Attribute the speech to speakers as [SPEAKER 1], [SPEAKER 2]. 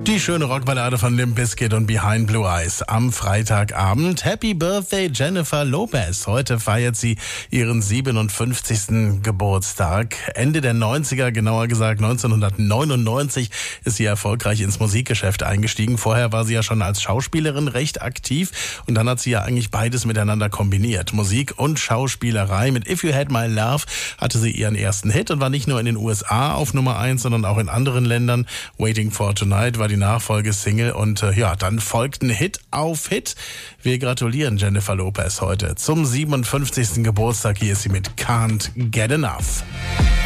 [SPEAKER 1] Die schöne Rockballade von Limp Bizkit und Behind Blue Eyes am Freitagabend. Happy Birthday Jennifer Lopez. Heute feiert sie ihren 57. Geburtstag. Ende der 90er, genauer gesagt 1999, ist sie erfolgreich ins Musikgeschäft eingestiegen. Vorher war sie ja schon als Schauspielerin recht aktiv und dann hat sie ja eigentlich beides miteinander kombiniert. Musik und Schauspielerei. Mit If You Had My Love hatte sie ihren ersten Hit und war nicht nur in den USA auf Nummer 1, sondern auch in anderen Ländern. Waiting for Tonight war die Nachfolgesingle und dann folgten Hit auf Hit. Wir gratulieren Jennifer Lopez heute zum 57. Geburtstag. Hier ist sie mit Can't Get Enough.